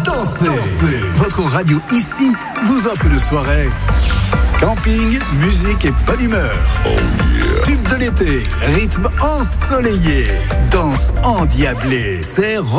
danser. Votre radio ici vous offre une soirée camping, musique et bonne humeur. Tube de l'été, rythme ensoleillé, danse endiablée. C'est